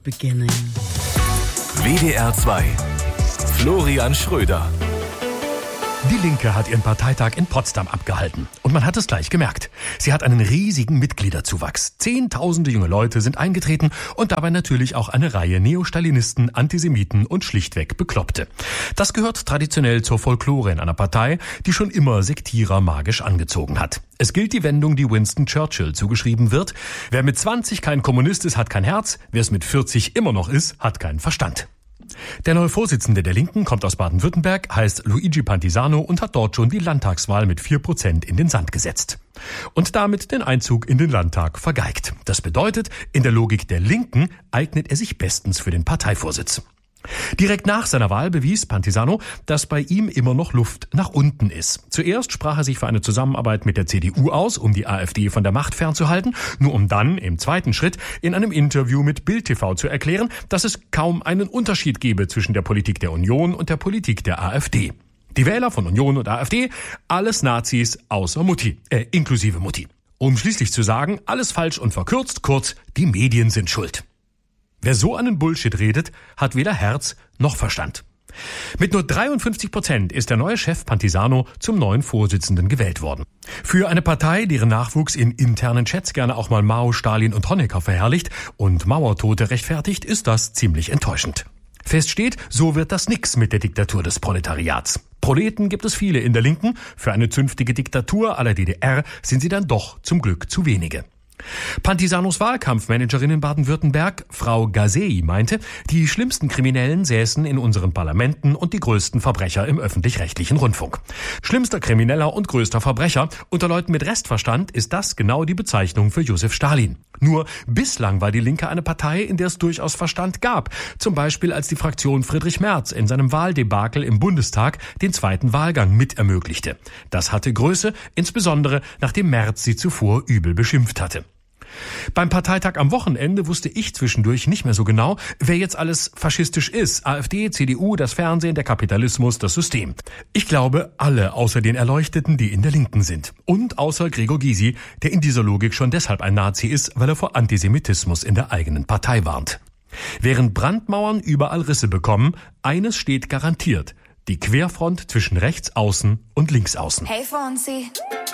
beginning. WDR 2. Florian Schröder. Die Linke hat ihren Parteitag in Potsdam abgehalten. Und man hat es gleich gemerkt. Sie hat einen riesigen Mitgliederzuwachs. Zehntausende junge Leute sind eingetreten und dabei natürlich auch eine Reihe Neostalinisten, Antisemiten und schlichtweg Bekloppte. Das gehört traditionell zur Folklore in einer Partei, die schon immer Sektierer magisch angezogen hat. Es gilt die Wendung, die Winston Churchill zugeschrieben wird. Wer mit 20 kein Kommunist ist, hat kein Herz. Wer es mit 40 immer noch ist, hat keinen Verstand. Der neue Vorsitzende der Linken kommt aus Baden-Württemberg, heißt Luigi Pantisano und hat dort schon die Landtagswahl mit 4% in den Sand gesetzt. Und damit den Einzug in den Landtag vergeigt. Das bedeutet, in der Logik der Linken eignet er sich bestens für den Parteivorsitz. Direkt nach seiner Wahl bewies Pantisano, dass bei ihm immer noch Luft nach unten ist. Zuerst sprach er sich für eine Zusammenarbeit mit der CDU aus, um die AfD von der Macht fernzuhalten, nur um dann im zweiten Schritt in einem Interview mit Bild TV zu erklären, dass es kaum einen Unterschied gebe zwischen der Politik der Union und der Politik der AfD. Die Wähler von Union und AfD, alles Nazis außer Mutti, inklusive Mutti. Um schließlich zu sagen, alles falsch und verkürzt, kurz, die Medien sind schuld. Wer so einen Bullshit redet, hat weder Herz noch Verstand. Mit nur 53% ist der neue Chef Pantisano zum neuen Vorsitzenden gewählt worden. Für eine Partei, deren Nachwuchs in internen Chats gerne auch mal Mao, Stalin und Honecker verherrlicht und Mauertote rechtfertigt, ist das ziemlich enttäuschend. Fest steht, so wird das nix mit der Diktatur des Proletariats. Proleten gibt es viele in der Linken, für eine zünftige Diktatur à la DDR sind sie dann doch zum Glück zu wenige. Pantisanos Wahlkampfmanagerin in Baden-Württemberg, Frau Gazei, meinte, die schlimmsten Kriminellen säßen in unseren Parlamenten und die größten Verbrecher im öffentlich-rechtlichen Rundfunk. Schlimmster Krimineller und größter Verbrecher, unter Leuten mit Restverstand ist das genau die Bezeichnung für Josef Stalin. Nur bislang war die Linke eine Partei, in der es durchaus Verstand gab. Zum Beispiel als die Fraktion Friedrich Merz in seinem Wahldebakel im Bundestag den zweiten Wahlgang mit ermöglichte. Das hatte Größe, insbesondere nachdem Merz sie zuvor übel beschimpft hatte. Beim Parteitag am Wochenende wusste ich zwischendurch nicht mehr so genau, wer jetzt alles faschistisch ist. AfD, CDU, das Fernsehen, der Kapitalismus, das System. Ich glaube, alle außer den Erleuchteten, die in der Linken sind. Und außer Gregor Gysi, der in dieser Logik schon deshalb ein Nazi ist, weil er vor Antisemitismus in der eigenen Partei warnt. Während Brandmauern überall Risse bekommen, eines steht garantiert: die Querfront zwischen Rechtsaußen und Linksaußen. Hey Fonsi.